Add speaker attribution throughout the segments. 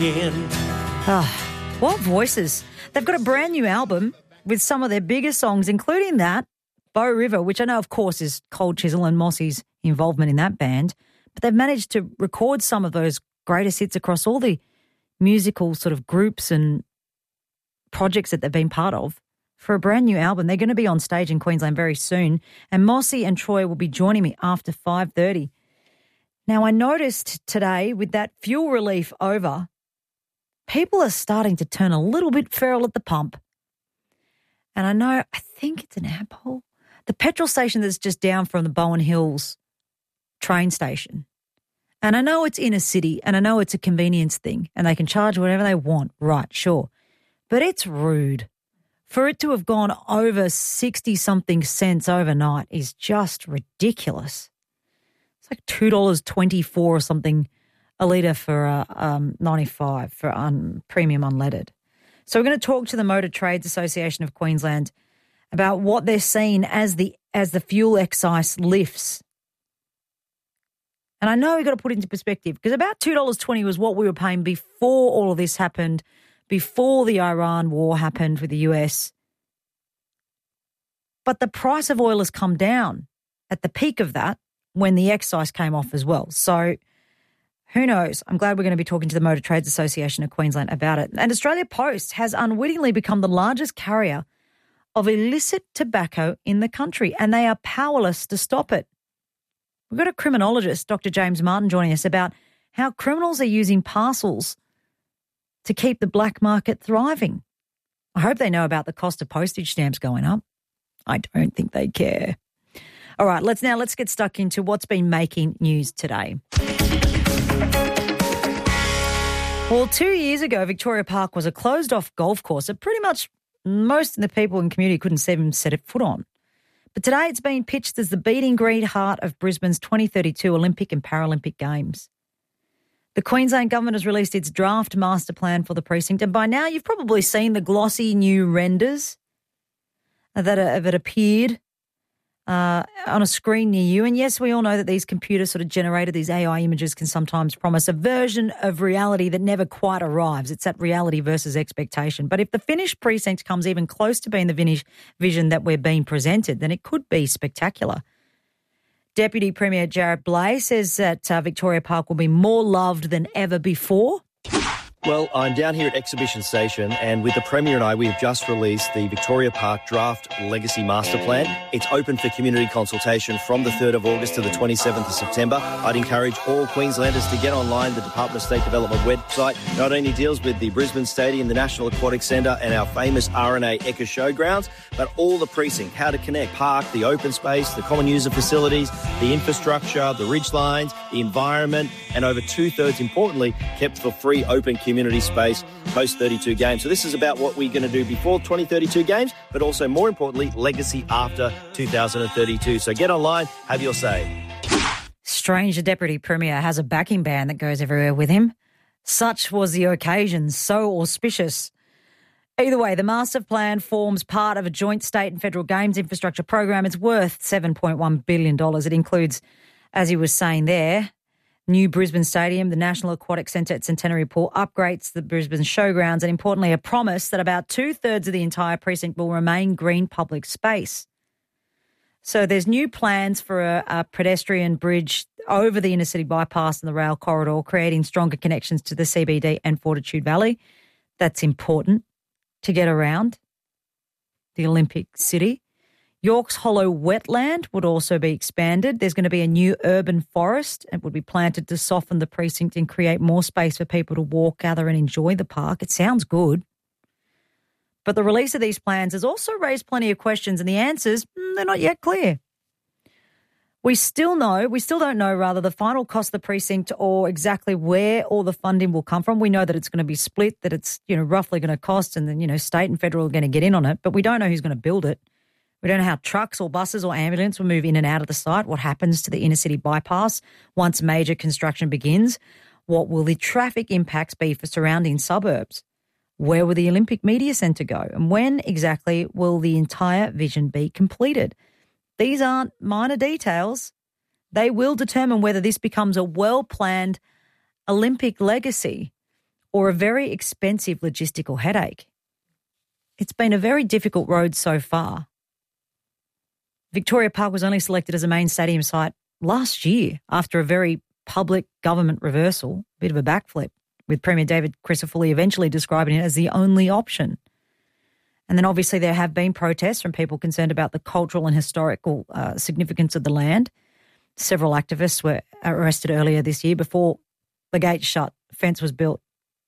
Speaker 1: What voices. They've got a brand new album with some of their biggest songs, including that, Bow River, which I know, of course, is Cold Chisel and Mossy's involvement in that band. But they've managed to record some of those greatest hits across all the musical sort of groups and projects that they've been part of for a brand new album. They're going to be on stage in Queensland very soon, and Mossy and Troy will be joining me after 5:30. Now, I noticed today with that fuel relief over, people are starting to turn a little bit feral at the pump. And I think it's an Ampol. The petrol station that's just down from the Bowen Hills train station. And I know it's inner city and I know it's a convenience thing and they can charge whatever they want. Right, sure. But it's rude. For it to have gone over 60-something cents overnight is just ridiculous. It's like $2.24 or something a litre for 95 for premium unleaded. So we're going to talk to the Motor Trades Association of Queensland about what they're seeing as the fuel excise lifts. And I know we've got to put it into perspective because about $2.20 was what we were paying before all of this happened, before the Iran war happened with the US. But the price of oil has come down at the peak of that when the excise came off as well. So who knows? I'm glad we're going to be talking to the Motor Trades Association of Queensland about it. And Australia Post has unwittingly become the largest carrier of illicit tobacco in the country, and they are powerless to stop it. We've got a criminologist, Dr. James Martin, joining us about how criminals are using parcels to keep the black market thriving. I hope they know about the cost of postage stamps going up. I don't think they care. All right, let's get stuck into what's been making news today. Well, 2 years ago, Victoria Park was a closed-off golf course that pretty much most of the people in the community couldn't even set a foot on. But today it's been pitched as the beating green heart of Brisbane's 2032 Olympic and Paralympic Games. The Queensland Government has released its draft master plan for the precinct, and by now you've probably seen the glossy new renders that have appeared on a screen near you. And yes, we all know that these computer sort of generated, these AI images can sometimes promise a version of reality that never quite arrives. It's that reality versus expectation. But if the finished precinct comes even close to being the vision that we're being presented, then it could be spectacular. Deputy Premier Jarrett Blay says that Victoria Park will be more loved than ever before.
Speaker 2: Well, I'm down here at Exhibition Station, and with the Premier and I, we have just released the Victoria Park Draft Legacy Master Plan. It's open for community consultation from the 3rd of August to the 27th of September. I'd encourage all Queenslanders to get online. The Department of State Development website not only deals with the Brisbane Stadium, the National Aquatic Centre and our famous RNA Ekka Showgrounds, but all the precinct, how to connect park, the open space, the common user facilities, the infrastructure, the ridge lines, the environment, and over two-thirds, importantly, kept for free open community space post 32 games. So this is about what we're going to do before 2032 games, but also more importantly, legacy after 2032. So get online, have your say.
Speaker 1: Strange the Deputy Premier has a backing band that goes everywhere with him. Such was the occasion, so auspicious. Either way, the master plan forms part of a joint state and federal games infrastructure program. It's worth $7.1 billion. It includes, as he was saying there, new Brisbane Stadium, the National Aquatic Centre at Centenary Pool, upgrades the Brisbane Showgrounds, and importantly a promise that about two-thirds of the entire precinct will remain green public space. So there's new plans for a pedestrian bridge over the inner city bypass and the rail corridor, creating stronger connections to the CBD and Fortitude Valley. That's important to get around the Olympic City. York's Hollow wetland would also be expanded. There's going to be a new urban forest. It would be planted to soften the precinct and create more space for people to walk, gather and enjoy the park. It sounds good. But the release of these plans has also raised plenty of questions, and the answers, they're not yet clear. We still don't know the final cost of the precinct or exactly where all the funding will come from. We know that it's going to be split, that it's, roughly going to cost, and then, state and federal are going to get in on it, but we don't know who's going to build it. We don't know how trucks or buses or ambulance will move in and out of the site, what happens to the inner city bypass once major construction begins, what will the traffic impacts be for surrounding suburbs, where will the Olympic Media Centre go, and when exactly will the entire vision be completed. These aren't minor details. They will determine whether this becomes a well-planned Olympic legacy or a very expensive logistical headache. It's been a very difficult road so far. Victoria Park was only selected as a main stadium site last year after a very public government reversal, a bit of a backflip, with Premier David Crisafulli eventually describing it as the only option. And then obviously there have been protests from people concerned about the cultural and historical significance of the land. Several activists were arrested earlier this year before the gates shut, fence was built.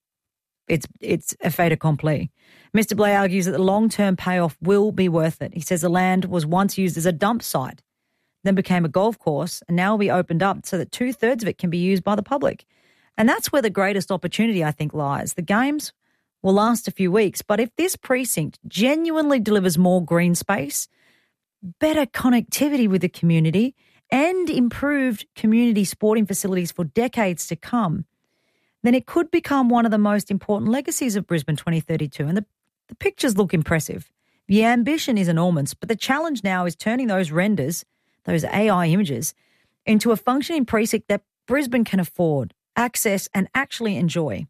Speaker 1: It's a fait accompli. Mr. Blais argues that the long-term payoff will be worth it. He says the land was once used as a dump site, then became a golf course, and now will be opened up so that 2/3 of it can be used by the public. And that's where the greatest opportunity, I think, lies. The games will last a few weeks, but if this precinct genuinely delivers more green space, better connectivity with the community, and improved community sporting facilities for decades to come, then it could become one of the most important legacies of Brisbane 2032. And the pictures look impressive. The ambition is enormous, but the challenge now is turning those renders, those AI images, into a functioning precinct that Brisbane can afford, access and actually enjoy.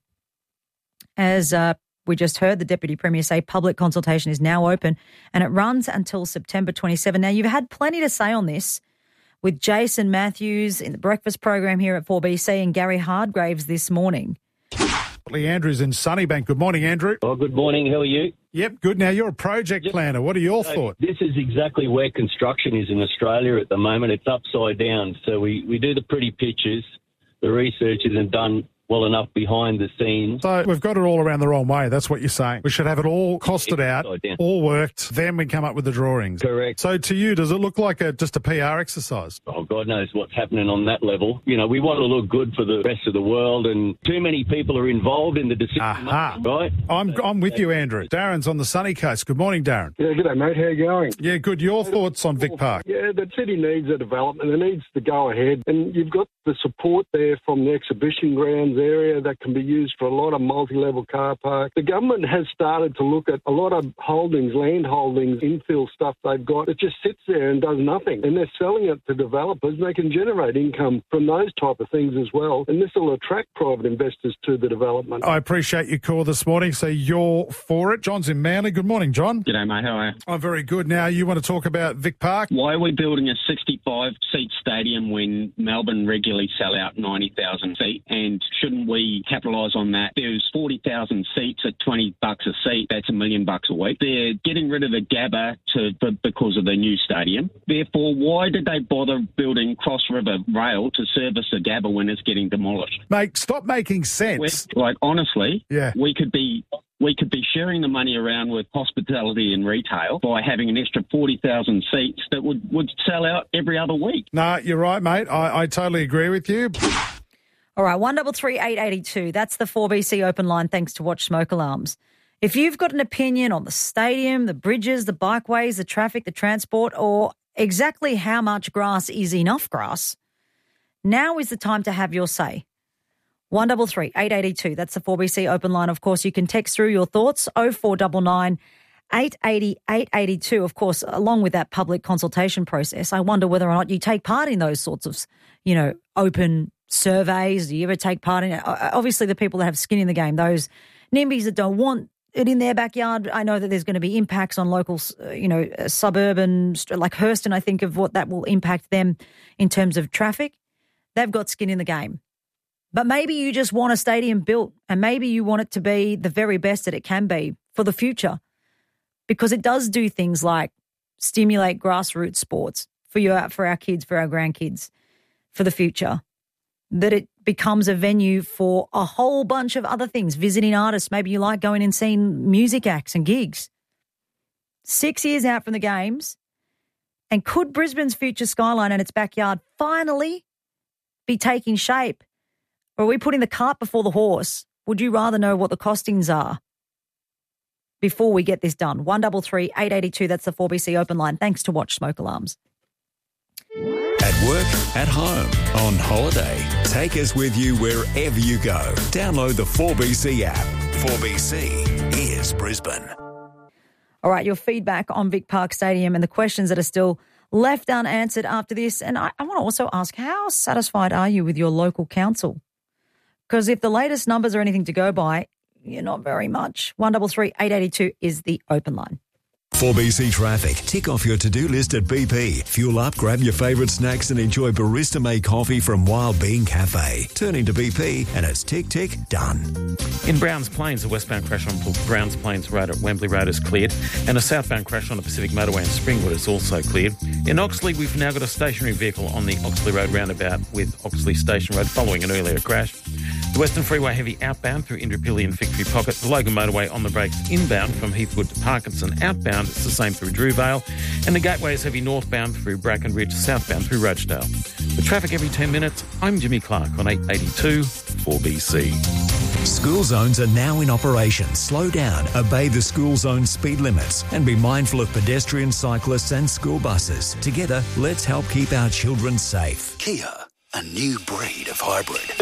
Speaker 1: As we just heard the Deputy Premier say, public consultation is now open and it runs until September 27. Now, you've had plenty to say on this with Jason Matthews in the breakfast program here at 4BC and Gary Hardgraves this morning.
Speaker 3: Andrew's in Sunnybank. Good morning, Andrew.
Speaker 4: Oh, good morning. How are you?
Speaker 3: Yep, good. Now, you're a project planner. What are your thoughts?
Speaker 4: This is exactly where construction is in Australia at the moment. It's upside down. So we do the pretty pictures. The research isn't done well enough behind the scenes.
Speaker 3: So we've got it all around the wrong way. That's what you're saying. We should have it all costed out, all worked, then we come up with the drawings.
Speaker 4: Correct.
Speaker 3: So to you, does it look like just a PR exercise?
Speaker 4: Oh, God knows what's happening on that level. You know, we want to look good for the rest of the world, and too many people are involved in the decision, right?
Speaker 3: I'm with you, Andrew. Darren's on the sunny coast. Good morning, Darren.
Speaker 5: Yeah, good day, mate. How you going?
Speaker 3: Yeah, good. Your thoughts on Vic Park?
Speaker 5: Yeah, the city needs a development. It needs to go ahead. And you've got the support there from the exhibition grounds area that can be used for a lot of multi-level car parks. The government has started to look at a lot of holdings, land holdings, infill stuff they've got. It just sits there and does nothing. And they're selling it to developers. And they can generate income from those type of things as well. And this will attract private investors to the development.
Speaker 3: I appreciate your call this morning. So you're for it. John's in Manly. Good morning, John.
Speaker 6: G'day, mate. How are you?
Speaker 3: I'm very good. Now, you want to talk about Vic Park?
Speaker 6: Why are we building a 65-seat stadium when Melbourne regularly sell out 90,000 seats? And shouldn't we capitalise on that? There's 40,000 seats at $20 a seat. That's $1 million a week. They're getting rid of the Gabba because of the new stadium. Therefore, why did they bother building Cross River Rail to service the Gabba when it's getting demolished?
Speaker 3: Mate, stop making sense.
Speaker 6: Honestly,
Speaker 3: yeah.
Speaker 6: we could be sharing the money around with hospitality and retail by having an extra 40,000 seats that would sell out every other week.
Speaker 3: No, you're right, mate. I totally agree with you.
Speaker 1: All right, 133 882. That's the 4BC open line, thanks to Watch Smoke Alarms. If you've got an opinion on the stadium, the bridges, the bikeways, the traffic, the transport, or exactly how much grass is enough grass, now is the time to have your say. 133 882. That's the 4BC open line. Of course, you can text through your thoughts, 0499 880 882. Of course, along with that public consultation process, I wonder whether or not you take part in those sorts of, open surveys. Do you ever take part in it? Obviously, the people that have skin in the game, those NIMBYs that don't want it in their backyard, I know that there's going to be impacts on local, suburban, like Hurston, I think of what that will impact them in terms of traffic. They've got skin in the game. But maybe you just want a stadium built and maybe you want it to be the very best that it can be for the future, because it does do things like stimulate grassroots sports for our kids, for our grandkids, for the future, that it becomes a venue for a whole bunch of other things, visiting artists. Maybe you like going and seeing music acts and gigs. 6 years out from the games, and could Brisbane's future skyline and its backyard finally be taking shape? Or are we putting the cart before the horse? Would you rather know what the costings are before we get this done? 133 882, that's the 4BC open line. Thanks to Watch Smoke Alarms.
Speaker 7: At work, at home, on holiday. Take us with you wherever you go. Download the 4BC app. 4BC is Brisbane.
Speaker 1: All right, your feedback on Vic Park Stadium and the questions that are still left unanswered after this. And I want to also ask, how satisfied are you with your local council? Because if the latest numbers are anything to go by, you're not very much. 133 882 is the open line.
Speaker 7: 4BC Traffic. Tick off your to-do list at BP. Fuel up, grab your favourite snacks and enjoy barista-made coffee from Wild Bean Cafe. Turn into BP and it's tick, tick, done.
Speaker 8: In Browns Plains, a westbound crash on Browns Plains Road at Wembley Road is cleared, and a southbound crash on the Pacific Motorway in Springwood is also cleared. In Oxley, we've now got a stationary vehicle on the Oxley Road roundabout with Oxley Station Road following an earlier crash. The Western Freeway heavy outbound through Indooroopilly and Victory Pocket. The Logan Motorway on the brakes inbound from Heathwood to Parkinson. Outbound, it's the same through Drewvale. And the Gateway is heavy northbound through Brackenridge, southbound through Rochedale. With traffic every 10 minutes, I'm Jimmy Clark on 882 4BC.
Speaker 7: School zones are now in operation. Slow down, obey the school zone speed limits and be mindful of pedestrians, cyclists and school buses. Together, let's help keep our children safe.
Speaker 9: Kia, a new breed of hybrid.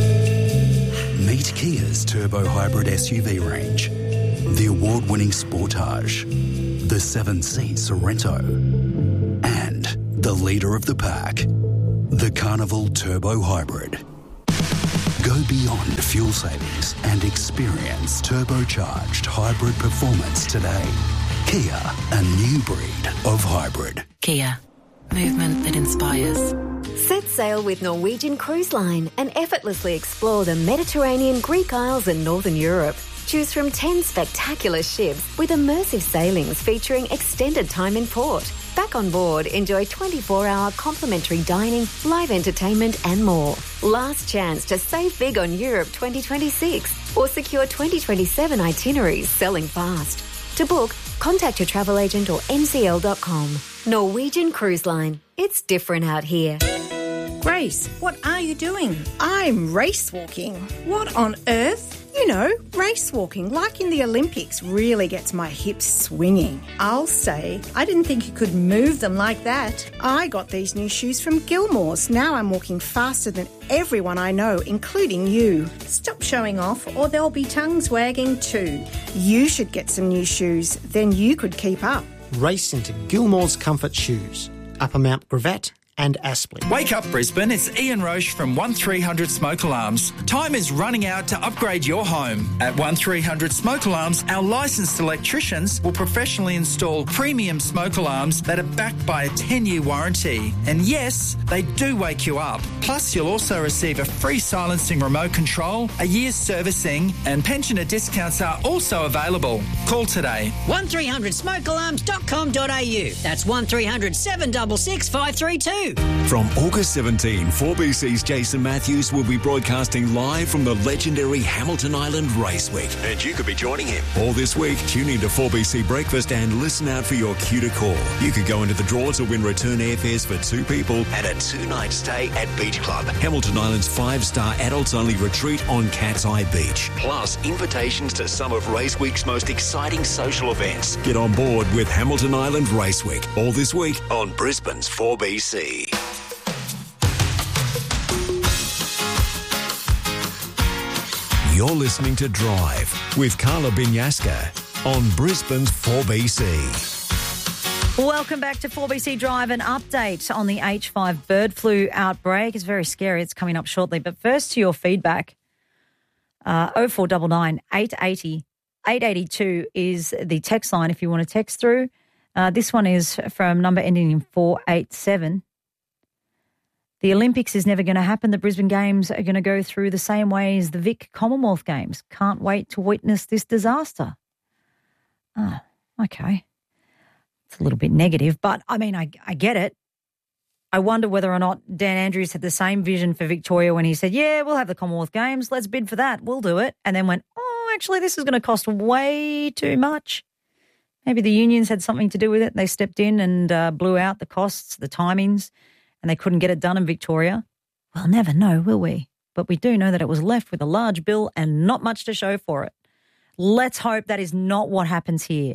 Speaker 9: Meet Kia's turbo hybrid SUV range. The award-winning Sportage, the 7-seat Sorento, and the leader of the pack, the Carnival Turbo Hybrid. Go beyond fuel savings and experience turbocharged hybrid performance today. Kia, a new breed of hybrid.
Speaker 10: Kia, movement that inspires.
Speaker 11: Set sail with Norwegian Cruise Line and effortlessly explore the Mediterranean, Greek Isles and Northern Europe. Choose from 10 spectacular ships with immersive sailings featuring extended time in port. Back on board, enjoy 24-hour complimentary dining, live entertainment and more. Last chance to save big on Europe 2026 or secure 2027 itineraries selling fast. To book, contact your travel agent or ncl.com. Norwegian Cruise Line. It's different out here.
Speaker 12: Grace, what are you doing? I'm race walking. What on earth? You know, race walking, like in the Olympics, really gets my hips swinging. I'll say, I didn't think you could move them like that. I got these new shoes from Gilmore's. Now I'm walking faster than everyone I know, including you. Stop showing off or there'll be tongues wagging too. You should get some new shoes, then you could keep up.
Speaker 13: Race into Gilmore's Comfort Shoes, Upper Mount Gravatt and Aspley.
Speaker 14: Wake up Brisbane, it's Ian Roche from 1300 Smoke Alarms. Time is running out to upgrade your home. At 1300 Smoke Alarms, our licensed electricians will professionally install premium smoke alarms that are backed by a 10-year warranty. And yes, they do wake you up. Plus, you'll also receive a free silencing remote control, a year's servicing, and pensioner discounts are also available. Call today.
Speaker 15: 1300smokealarms.com.au. That's 1300 766 532.
Speaker 7: From August 17, 4BC's Jason Matthews will be broadcasting live from the legendary Hamilton Island Race Week. And you could be joining him. All this week, tune in to 4BC Breakfast and listen out for your cue to call. You could go into the draw to win return airfares for 2 people and a 2-night stay at Beach Club, Hamilton Island's 5-star adults-only retreat on Cat's Eye Beach. Plus, invitations to some of Race Week's most exciting social events. Get on board with Hamilton Island Race Week. All this week on Brisbane's 4BC. You're listening to Drive with Carla Binyaska on Brisbane's 4BC.
Speaker 1: Welcome back to 4BC Drive. An update on the H5 bird flu outbreak. It's very scary. It's coming up shortly. But first to your feedback. 0499 880 882 is the text line if you want to text through. This one is from number ending in 487. The Olympics is never going to happen. The Brisbane Games are going to go through the same way as the Vic Commonwealth Games. Can't wait to witness this disaster. Oh, okay. It's a little bit negative, but I mean, I get it. I wonder whether or not Dan Andrews had the same vision for Victoria when he said, yeah, we'll have the Commonwealth Games. Let's bid for that. We'll do it. And then went, oh, actually, this is going to cost way too much. Maybe the unions had something to do with it. They stepped in and blew out the costs, the timings, and they couldn't get it done in Victoria. We'll never know, will we? But we do know that it was left with a large bill and not much to show for it. Let's hope that is not what happens here,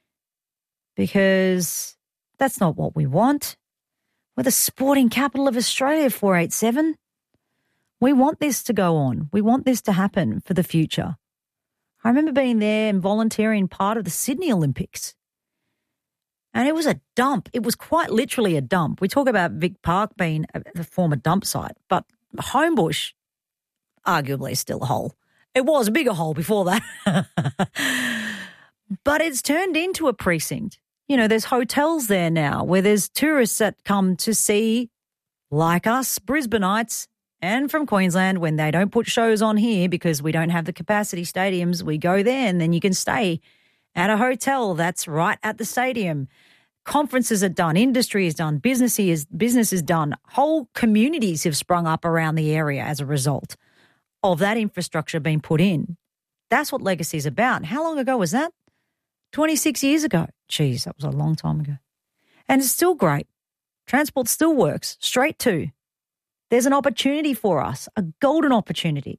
Speaker 1: because that's not what we want. We're the sporting capital of Australia, 487. We want this to go on. We want this to happen for the future. I remember being there and volunteering part of the Sydney Olympics. And it was a dump. It was quite literally a dump. We talk about Vic Park being a former dump site, but Homebush, arguably still a hole. It was a bigger hole before that. But it's turned into a precinct. You know, there's hotels there now where there's tourists that come to see, like us, Brisbaneites, and from Queensland, when they don't put shows on here because we don't have the capacity stadiums, we go there and then you can stay at a hotel that's right at the stadium. Conferences are done, industry is done, business is done. Whole communities have sprung up around the area as a result of that infrastructure being put in. That's what Legacy is about. How long ago was that? 26 years ago. Geez, that was a long time ago. And it's still great. Transport still works. Straight to. There's an opportunity for us, a golden opportunity.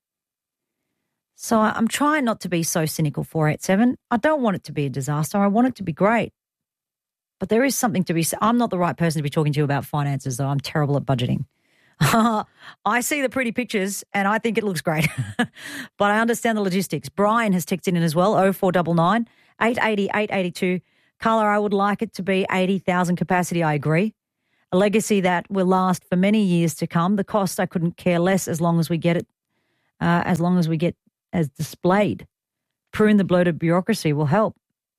Speaker 1: So I'm trying not to be so cynical, 487. I don't want it to be a disaster. I want it to be great. But there is something to be said. I'm not the right person to be talking to you about finances, though. I'm terrible at budgeting. I see the pretty pictures and I think it looks great. But I understand the logistics. Brian has texted in as well, 0499 880 882. Carla, I would like it to be 80,000 capacity. I agree. A legacy that will last for many years to come. The cost, I couldn't care less as long as we get it, as displayed. Prune the bloated bureaucracy will help.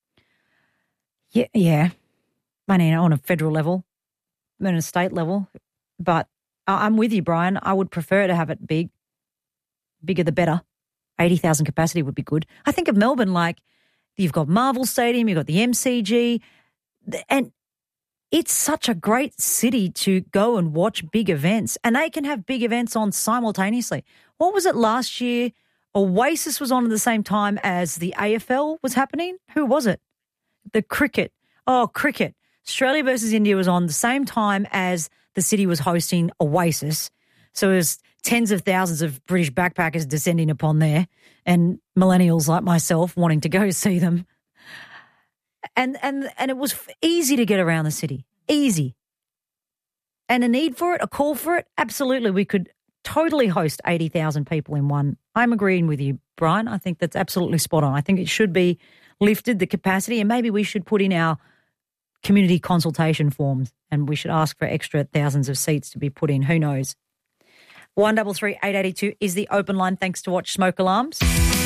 Speaker 1: Yeah. I mean, on a federal level, on a state level. But I'm with you, Brian. I would prefer to have it big. Bigger the better. 80,000 capacity would be good. I think of Melbourne like you've got Marvel Stadium, you've got the MCG, and it's such a great city to go and watch big events, and they can have big events on simultaneously. What was it last year? Oasis was on at the same time as the AFL was happening. Who was it? The cricket. Oh, cricket. Australia versus India was on the same time as the city was hosting Oasis. So it was tens of thousands of British backpackers descending upon there and millennials like myself wanting to go see them. And it was easy to get around the city. Easy. And a need for it, a call for it, absolutely. We could totally host 80,000 people in one. I'm agreeing with you, Brian. I think that's absolutely spot on. I think it should be lifted, the capacity, and maybe we should put in our community consultation forms and we should ask for extra thousands of seats to be put in. Who knows? 133 882 is the open line. Thanks to Watch Smoke Alarms.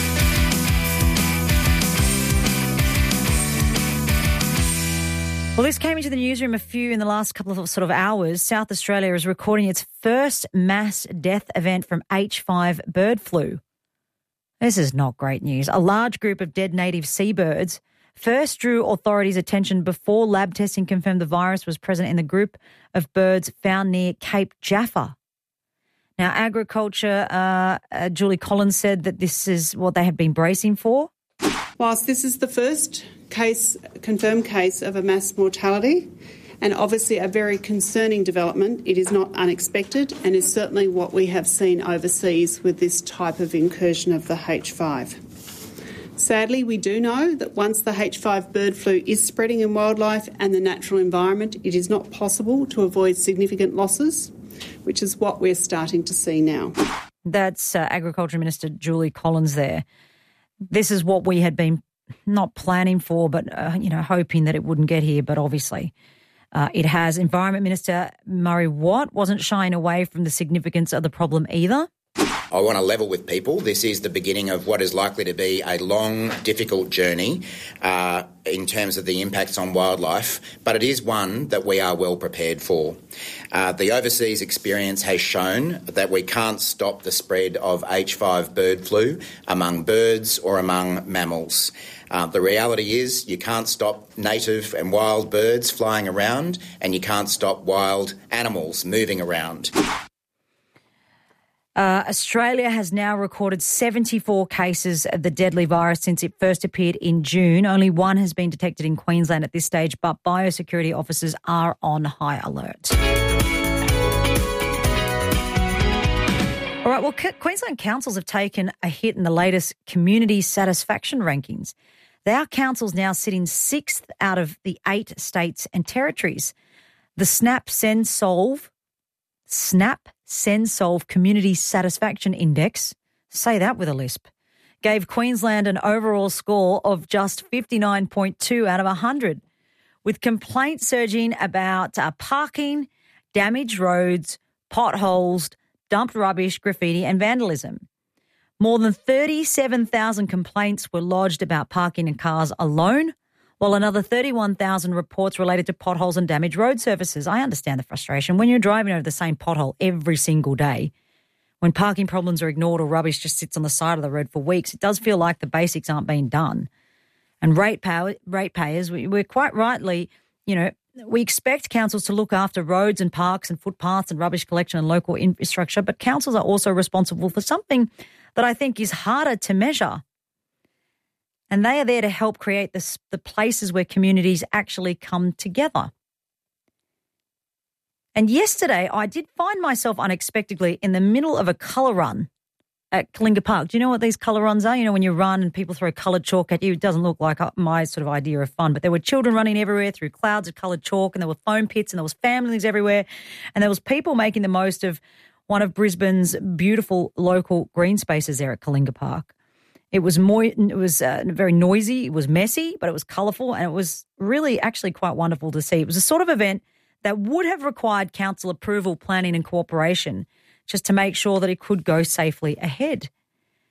Speaker 1: Well, this came into the newsroom in the last couple of sort of hours. South Australia is recording its first mass death event from H5 bird flu. This is not great news. A large group of dead native seabirds first drew authorities' attention before lab testing confirmed the virus was present in the group of birds found near Cape Jaffa. Now, Agriculture, Julie Collins said that this is what they had been bracing for.
Speaker 16: Whilst this is the first confirmed case of a mass mortality, and obviously a very concerning development, it is not unexpected and is certainly what we have seen overseas with this type of incursion of the H5. Sadly, we do know that once the H5 bird flu is spreading in wildlife and the natural environment, it is not possible to avoid significant losses, which is what we're starting to see now.
Speaker 1: That's Agriculture Minister Julie Collins there. This is what we had been not planning for, but, hoping that it wouldn't get here, but obviously it has. Environment Minister Murray Watt wasn't shying away from the significance of the problem either.
Speaker 17: I want to level with people. This is the beginning of what is likely to be a long, difficult journey in terms of the impacts on wildlife, but it is one that we are well prepared for. The overseas experience has shown that we can't stop the spread of H5 bird flu among birds or among mammals. The reality is you can't stop native and wild birds flying around and you can't stop wild animals moving around.
Speaker 1: Australia has now recorded 74 cases of the deadly virus since it first appeared in June. Only one has been detected in Queensland at this stage, but biosecurity officers are on high alert. All right, well, Queensland councils have taken a hit in the latest community satisfaction rankings. Our council's now sitting 6th out of the 8 states and territories. The Snap Send Solve Community Satisfaction Index, say that with a lisp, gave Queensland an overall score of just 59.2 out of 100, with complaints surging about parking, damaged roads, potholes, dumped rubbish, graffiti and vandalism. More than 37,000 complaints were lodged about parking in cars alone, while another 31,000 reports related to potholes and damaged road surfaces. I understand the frustration. When you're driving over the same pothole every single day, when parking problems are ignored or rubbish just sits on the side of the road for weeks, it does feel like the basics aren't being done. And ratepayers, we're quite rightly, we expect councils to look after roads and parks and footpaths and rubbish collection and local infrastructure, but councils are also responsible for something that I think is harder to measure. And they are there to help create the places where communities actually come together. And yesterday, I did find myself unexpectedly in the middle of a colour run at Kalinga Park. Do you know what these colour runs are? When you run and people throw coloured chalk at you, it doesn't look like my sort of idea of fun. But there were children running everywhere through clouds of coloured chalk, and there were foam pits, and there was families everywhere, and there was people making the most of one of Brisbane's beautiful local green spaces there at Kalinga Park. It was very noisy, it was messy, but it was colourful, and it was really actually quite wonderful to see. It was a sort of event that would have required council approval, planning and cooperation just to make sure that it could go safely ahead.